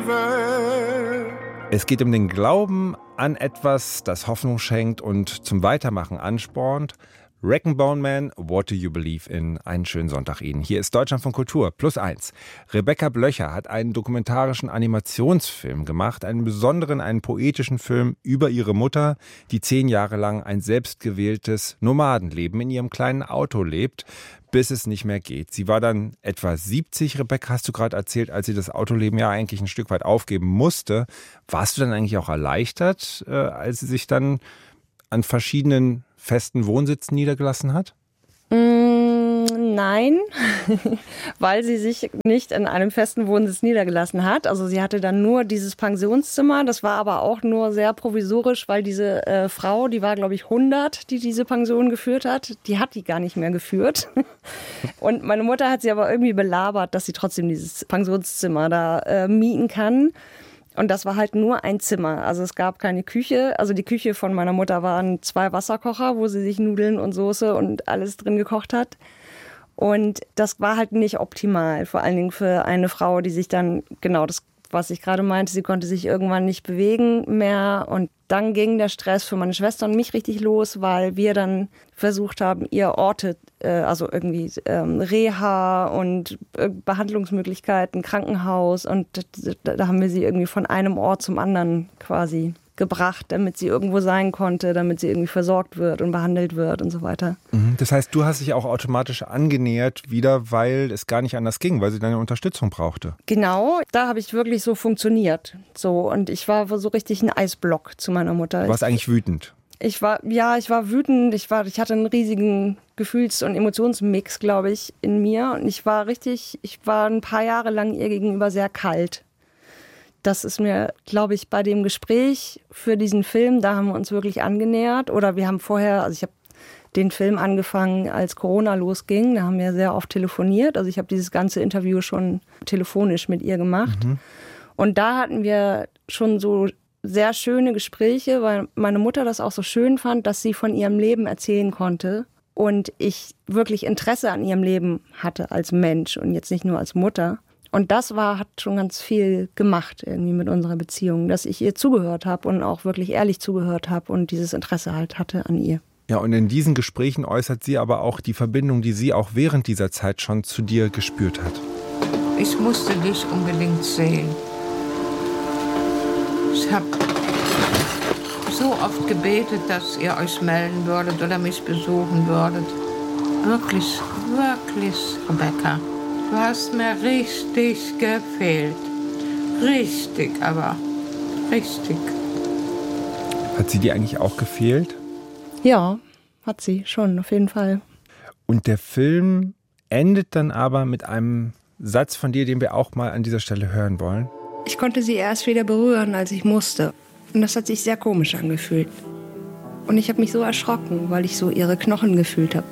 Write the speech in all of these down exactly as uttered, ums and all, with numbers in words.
believer. Es geht um den Glauben an etwas, das Hoffnung schenkt und zum Weitermachen anspornt. Rag and Bone Man, What Do You Believe in? Einen schönen Sonntag Ihnen. Hier ist Deutschlandfunk Kultur, plus eins. Rebecca Blöcher hat einen dokumentarischen Animationsfilm gemacht, einen besonderen, einen poetischen Film über ihre Mutter, die zehn Jahre lang ein selbstgewähltes Nomadenleben in ihrem kleinen Auto lebt, bis es nicht mehr geht. Sie war dann etwa siebzig, Rebecca, hast du gerade erzählt, als sie das Autoleben ja eigentlich ein Stück weit aufgeben musste. Warst du dann eigentlich auch erleichtert, äh, als sie sich dann an verschiedenen festen Wohnsitzen niedergelassen hat? Mm, nein, weil sie sich nicht in einem festen Wohnsitz niedergelassen hat. Also sie hatte dann nur dieses Pensionszimmer. Das war aber auch nur sehr provisorisch, weil diese äh, Frau, die war glaube ich hundert, die diese Pension geführt hat, die hat die gar nicht mehr geführt. Und meine Mutter hat sie aber irgendwie belabert, dass sie trotzdem dieses Pensionszimmer da äh, mieten kann. Und das war halt nur ein Zimmer. Also es gab keine Küche. Also die Küche von meiner Mutter waren zwei Wasserkocher, wo sie sich Nudeln und Soße und alles drin gekocht hat. Und das war halt nicht optimal. Vor allen Dingen für eine Frau, die sich dann, genau das, was ich gerade meinte, sie konnte sich irgendwann nicht bewegen mehr. Und dann ging der Stress für meine Schwester und mich richtig los, weil wir dann versucht haben, ihr Orte, äh, also irgendwie ähm, Reha und äh, Behandlungsmöglichkeiten, Krankenhaus. Und da, da haben wir sie irgendwie von einem Ort zum anderen quasi gebracht, damit sie irgendwo sein konnte, damit sie irgendwie versorgt wird und behandelt wird und so weiter. Das heißt, du hast dich auch automatisch angenähert wieder, weil es gar nicht anders ging, weil sie deine Unterstützung brauchte. Genau, da habe ich wirklich so funktioniert. So, und ich war so richtig ein Eisblock zu meiner Mutter. Du warst eigentlich wütend. Ich war, ja, ich war wütend. Ich war, ich hatte einen riesigen Gefühls- und Emotionsmix, glaube ich, in mir. Und ich war richtig, ich war ein paar Jahre lang ihr gegenüber sehr kalt. Das ist mir, glaube ich, bei dem Gespräch für diesen Film, da haben wir uns wirklich angenähert. Oder wir haben vorher, also ich habe den Film angefangen, als Corona losging. Da haben wir sehr oft telefoniert. Also ich habe dieses ganze Interview schon telefonisch mit ihr gemacht. Mhm. Und da hatten wir schon so sehr schöne Gespräche, weil meine Mutter das auch so schön fand, dass sie von ihrem Leben erzählen konnte. Und ich wirklich Interesse an ihrem Leben hatte als Mensch und jetzt nicht nur als Mutter. Und das war, hat schon ganz viel gemacht irgendwie mit unserer Beziehung, dass ich ihr zugehört habe und auch wirklich ehrlich zugehört habe und dieses Interesse halt hatte an ihr. Ja, und in diesen Gesprächen äußert sie aber auch die Verbindung, die sie auch während dieser Zeit schon zu dir gespürt hat. Ich musste dich unbedingt sehen. Ich habe so oft gebetet, dass ihr euch melden würdet oder mich besuchen würdet. Wirklich, wirklich, Rebecca. Du hast mir richtig gefehlt. Richtig, aber richtig. Hat sie dir eigentlich auch gefehlt? Ja, hat sie schon, auf jeden Fall. Und der Film endet dann aber mit einem Satz von dir, den wir auch mal an dieser Stelle hören wollen. Ich konnte sie erst wieder berühren, als ich musste. Und das hat sich sehr komisch angefühlt. Und ich habe mich so erschrocken, weil ich so ihre Knochen gefühlt habe.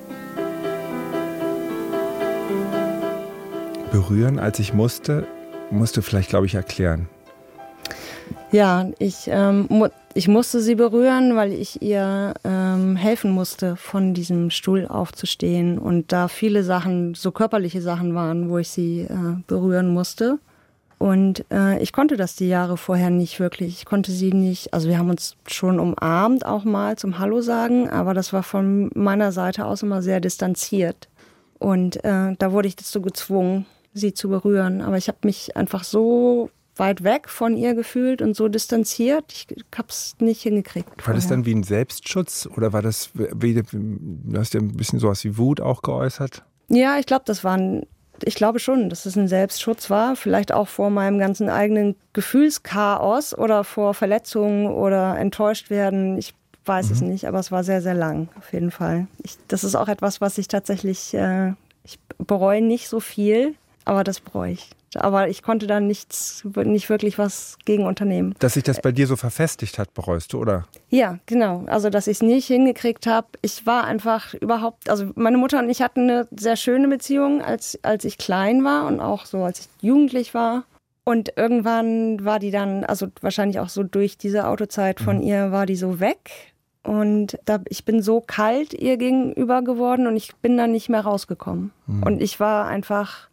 Berühren, als ich musste, musst du vielleicht, glaube ich, erklären. Ja, ich, ähm, mu- ich musste sie berühren, weil ich ihr ähm, helfen musste, von diesem Stuhl aufzustehen. Und da viele Sachen, so körperliche Sachen waren, wo ich sie äh, berühren musste. Und äh, ich konnte das die Jahre vorher nicht wirklich. Ich konnte sie nicht, also wir haben uns schon umarmt auch mal zum Hallo sagen, aber das war von meiner Seite aus immer sehr distanziert. Und äh, da wurde ich dazu gezwungen, sie zu berühren. Aber ich habe mich einfach so weit weg von ihr gefühlt und so distanziert. Ich habe es nicht hingekriegt. War vorher. das dann wie ein Selbstschutz oder war das, wie, du hast ja ein bisschen sowas wie Wut auch geäußert? Ja, ich glaube, das war ein, ich glaube schon, dass es ein Selbstschutz war. Vielleicht auch vor meinem ganzen eigenen Gefühlschaos oder vor Verletzungen oder enttäuscht werden. Ich weiß mhm. es nicht, aber es war sehr, sehr lang auf jeden Fall. Ich, das ist auch etwas, was ich tatsächlich, äh, ich bereue nicht so viel, aber das bereue ich. Aber ich konnte da nichts, nicht wirklich was gegen unternehmen. Dass sich das bei dir so verfestigt hat, bereust du, oder? Ja, genau. Also, dass ich es nicht hingekriegt habe. Ich war einfach überhaupt, also meine Mutter und ich hatten eine sehr schöne Beziehung, als, als ich klein war und auch so, als ich jugendlich war. Und irgendwann war die dann, also wahrscheinlich auch so durch diese Autozeit von mhm. ihr, war die so weg. Und da, ich bin so kalt ihr gegenüber geworden und ich bin dann nicht mehr rausgekommen. Mhm. Und ich war einfach...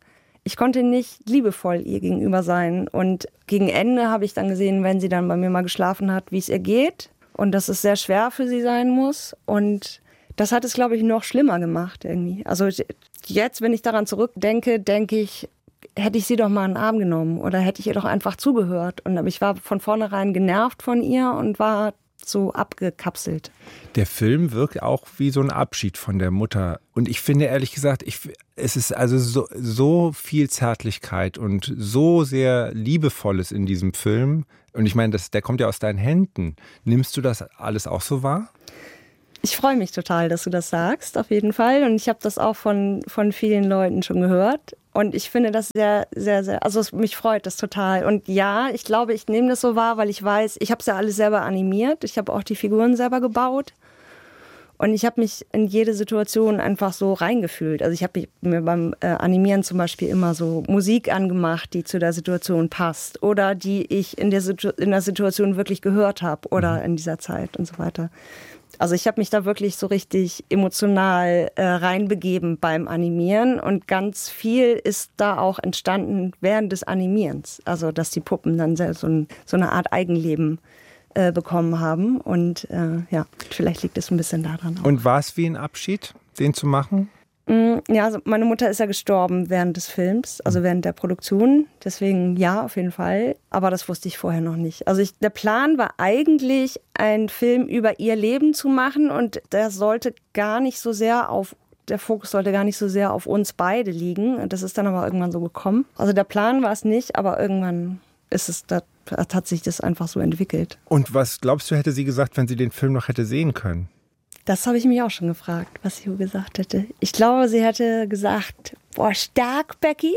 ich konnte nicht liebevoll ihr gegenüber sein. Und gegen Ende habe ich dann gesehen, wenn sie dann bei mir mal geschlafen hat, wie es ihr geht. Und dass es sehr schwer für sie sein muss. Und das hat es, glaube ich, noch schlimmer gemacht irgendwie. Also jetzt, wenn ich daran zurückdenke, denke ich, hätte ich sie doch mal in den Arm genommen oder hätte ich ihr doch einfach zugehört. Und ich war von vornherein genervt von ihr und war so abgekapselt. Der Film wirkt auch wie so ein Abschied von der Mutter. Und ich finde ehrlich gesagt, ich, es ist also so, so viel Zärtlichkeit und so sehr Liebevolles in diesem Film. Und ich meine, das, der kommt ja aus deinen Händen. Nimmst du das alles auch so wahr? Ich freue mich total, dass du das sagst, auf jeden Fall. Und ich habe das auch von, von vielen Leuten schon gehört. Und ich finde das sehr, sehr, sehr, also mich freut das total. Und ja, ich glaube, ich nehme das so wahr, weil ich weiß, ich habe es ja alles selber animiert. Ich habe auch die Figuren selber gebaut. Und ich habe mich in jede Situation einfach so reingefühlt. Also ich habe mir beim äh, Animieren zum Beispiel immer so Musik angemacht, die zu der Situation passt. Oder die ich in der, Situ- in der Situation wirklich gehört habe oder in dieser Zeit und so weiter. Also ich habe mich da wirklich so richtig emotional äh, reinbegeben beim Animieren und ganz viel ist da auch entstanden während des Animierens. Also dass die Puppen dann so, ein, so eine Art Eigenleben äh, bekommen haben und äh, ja, vielleicht liegt es ein bisschen daran auch. Und war es wie ein Abschied, den zu machen? Ja, also meine Mutter ist ja gestorben während des Films, also während der Produktion. Deswegen ja, auf jeden Fall. Aber das wusste ich vorher noch nicht. Also ich, der Plan war eigentlich, einen Film über ihr Leben zu machen. Und der sollte gar nicht so sehr auf, der Fokus sollte gar nicht so sehr auf uns beide liegen. Das ist dann aber irgendwann so gekommen. Also der Plan war es nicht, aber irgendwann ist es, da hat sich das einfach so entwickelt. Und was glaubst du, hätte sie gesagt, wenn sie den Film noch hätte sehen können? Das habe ich mich auch schon gefragt, was sie gesagt hätte. Ich glaube, sie hätte gesagt, boah, stark, Becky.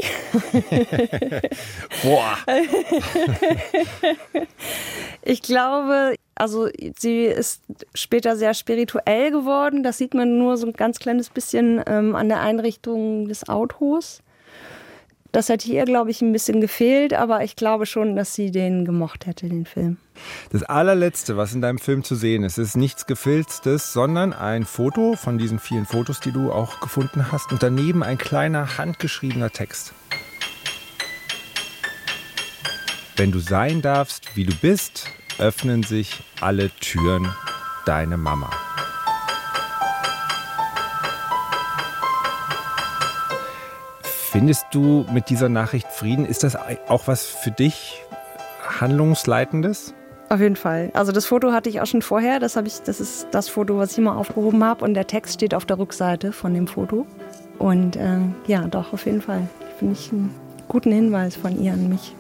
Boah. Ich glaube, also sie ist später sehr spirituell geworden. Das sieht man nur so ein ganz kleines bisschen ähm, an der Einrichtung des Autos. Das hätte ihr, glaube ich, ein bisschen gefehlt, aber ich glaube schon, dass sie den gemocht hätte, den Film. Das allerletzte, was in deinem Film zu sehen ist, ist nichts Gefilztes, sondern ein Foto von diesen vielen Fotos, die du auch gefunden hast und daneben ein kleiner handgeschriebener Text. Wenn du sein darfst, wie du bist, öffnen sich alle Türen, deine Mama. Findest du mit dieser Nachricht Frieden? Ist das auch was für dich Handlungsleitendes? Auf jeden Fall. Also das Foto hatte ich auch schon vorher. Das, habe ich, das ist das Foto, was ich mal aufgehoben habe. Und der Text steht auf der Rückseite von dem Foto. Und äh, ja, doch, auf jeden Fall. Finde ich einen guten Hinweis von ihr an mich.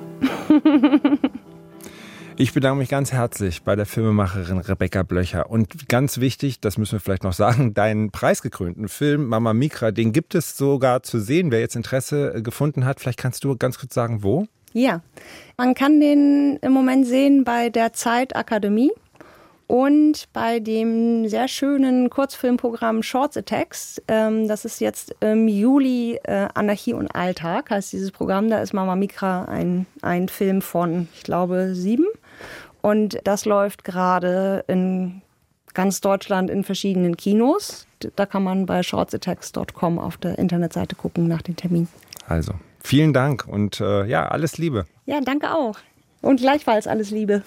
Ich bedanke mich ganz herzlich bei der Filmemacherin Rebecca Blöcher. Und ganz wichtig, das müssen wir vielleicht noch sagen, deinen preisgekrönten Film Mama Micra, den gibt es sogar zu sehen. Wer jetzt Interesse gefunden hat, vielleicht kannst du ganz kurz sagen, wo? Ja, man kann den im Moment sehen bei der Zeitakademie und bei dem sehr schönen Kurzfilmprogramm Shorts Attacks. Das ist jetzt im Juli Anarchie und Alltag, heißt dieses Programm. Da ist Mama Micra ein, ein Film von, ich glaube, sieben. Und das läuft gerade in ganz Deutschland in verschiedenen Kinos. Da kann man bei shorts attacks dot com auf der Internetseite gucken nach dem Termin. Also, vielen Dank und äh, ja, alles Liebe. Ja, danke auch. Und gleichfalls alles Liebe.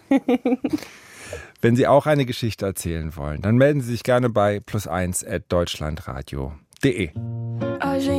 Wenn Sie auch eine Geschichte erzählen wollen, dann melden Sie sich gerne bei plus eins at deutschlandradio punkt de.